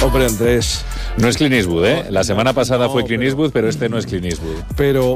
Hombre, Andrés. No es Clint Eastwood, ¿eh? La semana pasada fue Clint Eastwood, pero este no es Clint Eastwood. Pero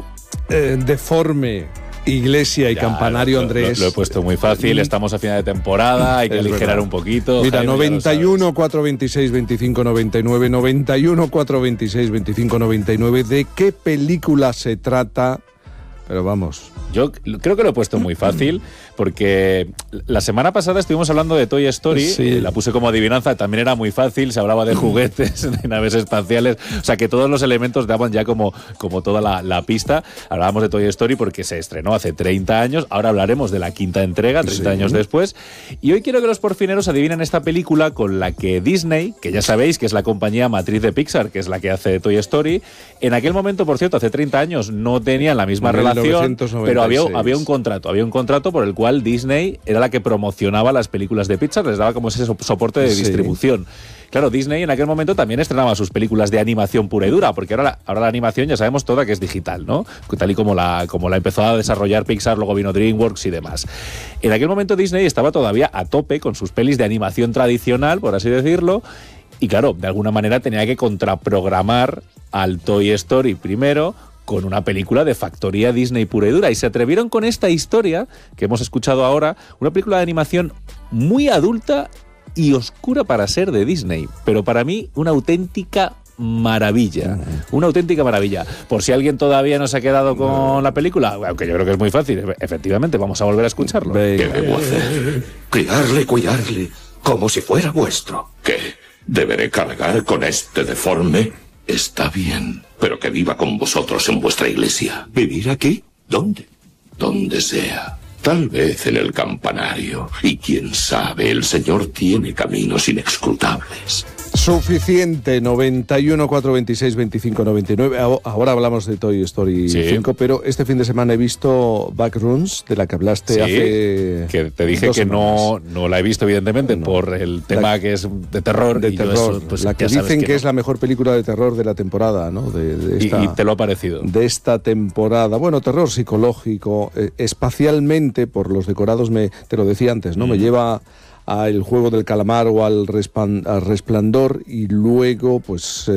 deforme, iglesia y Ya, campanario, Andrés. Lo he puesto muy fácil, estamos a final de temporada, hay que aligerar un poquito. Mira, Jaime, 91 426 25 99, 91 426 25 99. ¿De qué película se trata? Pero vamos. Yo creo que lo he puesto muy fácil, porque la semana pasada estuvimos hablando de Toy Story, Sí. La puse como adivinanza, también era muy fácil, se hablaba de juguetes, de naves espaciales, o sea que todos los elementos daban ya como toda la pista. Hablábamos de Toy Story porque se estrenó hace 30 años, ahora hablaremos de la quinta entrega, 30 años después, y hoy quiero que los porfineros adivinen esta película con la que Disney, que ya sabéis que es la compañía matriz de Pixar, que es la que hace Toy Story, en aquel momento, por cierto, hace 30 años no tenían la misma relación, 1996. pero había un contrato por el cual Disney era la que promocionaba las películas de Pixar, les daba como ese soporte de distribución. Claro, Disney en aquel momento también estrenaba sus películas de animación pura y dura, porque ahora la animación ya sabemos toda que es digital, ¿no? Tal y como la empezó a desarrollar Pixar, luego vino DreamWorks y demás. En aquel momento Disney estaba todavía a tope con sus pelis de animación tradicional, por así decirlo, y claro, de alguna manera tenía que contraprogramar al Toy Story primero, con una película de factoría Disney pura y dura. Y se atrevieron con esta historia que hemos escuchado ahora, una película de animación muy adulta y oscura para ser de Disney, pero para mí una auténtica maravilla. Una auténtica maravilla. Por si alguien todavía no se ha quedado con la película, aunque yo creo que es muy fácil, efectivamente, vamos a volver a escucharlo. ¿Qué debo hacer? Criarle, cuidarle, como si fuera vuestro. ¿Qué? ¿Deberé cargar con este deforme? Está bien, pero que viva con vosotros en vuestra iglesia. ¿Vivir aquí? ¿Dónde? Donde sea. Tal vez en el campanario. Y quién sabe, el Señor tiene caminos inescrutables. Suficiente, 91 426 25 99. Ahora hablamos de Toy Story 5, pero este fin de semana he visto Backrooms, de la que hablaste hace que te dije que no la he visto, evidentemente, por el tema que es de terror. De terror, eso, pues, la que dicen que es la mejor película de terror de la temporada, ¿no? ¿Y te lo ha parecido? De esta temporada. Bueno, terror psicológico, espacialmente, por los decorados, te lo decía antes, ¿no? Me lleva a El Juego del Calamar o al Resplandor, y luego pues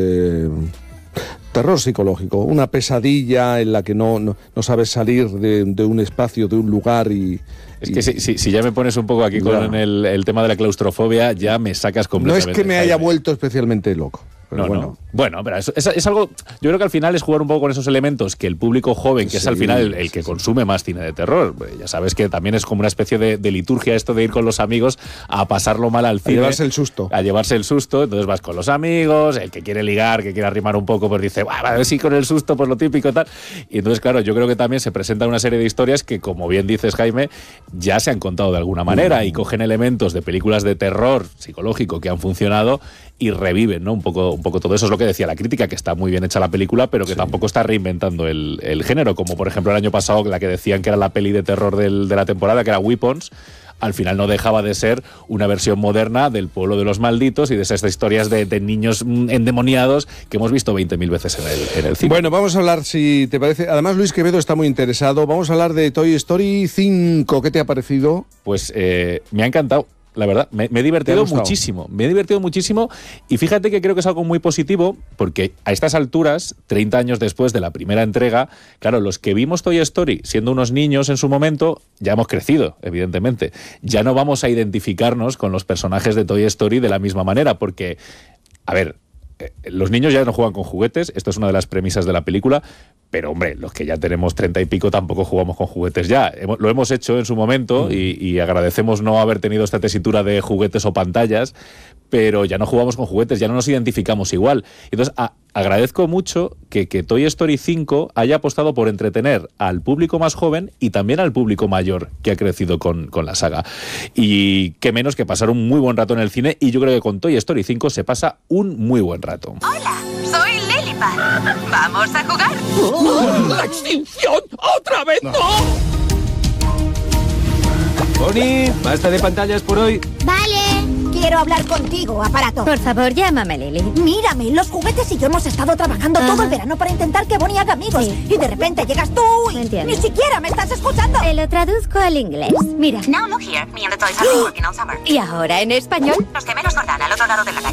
terror psicológico, una pesadilla en la que no sabes salir de un espacio, de un lugar Es que si ya me pones un poco aquí con el tema de la claustrofobia, ya me sacas completamente. No es que me haya vuelto especialmente loco. Pero Bueno, pero es algo. Yo creo que al final es jugar un poco con esos elementos que el público joven, que es al final el que consume más cine de terror. Ya sabes que también es como una especie de liturgia esto de ir con los amigos a pasarlo mal al cine. A llevarse el susto. A llevarse el susto. Entonces vas con los amigos, el que quiere ligar, que quiere arrimar un poco, pues dice, a ver si con el susto, pues lo típico y tal. Y entonces, claro, yo creo que también se presentan una serie de historias que, como bien dices, Jaime, ya se han contado de alguna manera y cogen elementos de películas de terror psicológico que han funcionado y reviven, ¿no? Un poco todo eso. Es lo que decía la crítica, que está muy bien hecha la película, pero que tampoco está reinventando el género, como por ejemplo el año pasado la que decían que era la peli de terror de la temporada, que era Weapons. Al final no dejaba de ser una versión moderna del Pueblo de los Malditos y de esas historias de niños endemoniados que hemos visto 20.000 veces en el cine. Bueno, vamos a hablar, si te parece. Además, Luis Quevedo está muy interesado. Vamos a hablar de Toy Story 5. ¿Qué te ha parecido? Pues me ha encantado. La verdad, me he divertido muchísimo. Me he divertido muchísimo y fíjate que creo que es algo muy positivo porque a estas alturas, 30 años después de la primera entrega, claro, los que vimos Toy Story siendo unos niños en su momento, ya hemos crecido, evidentemente. Ya no vamos a identificarnos con los personajes de Toy Story de la misma manera porque, a ver, los niños ya no juegan con juguetes, esto es una de las premisas de la película, pero hombre, los que ya tenemos 30 y pico tampoco jugamos con juguetes ya. Lo hemos hecho en su momento y agradecemos no haber tenido esta tesitura de juguetes o pantallas, pero ya no jugamos con juguetes, ya no nos identificamos igual. Entonces, agradezco mucho que Toy Story 5 haya apostado por entretener al público más joven y también al público mayor que ha crecido con la saga. Y qué menos que pasar un muy buen rato en el cine, y yo creo que con Toy Story 5 se pasa un muy buen rato. Hola, soy Lilipad. ¿Vamos a jugar? ¡La extinción! ¡Otra vez no! Bonnie, basta de pantallas por hoy. Vale. Quiero hablar contigo, aparato. Por favor, llámame Lily. Mírame, los juguetes y yo hemos estado trabajando todo el verano para intentar que Bonnie haga amigos. Sí. Y de repente llegas tú y Entiendo. ni siquiera me estás escuchando. Te lo traduzco al inglés. Mira. Now look here, me and the toys have been working all summer. ¿Y ahora en español? Los gemelos Jordán al otro lado de la calle.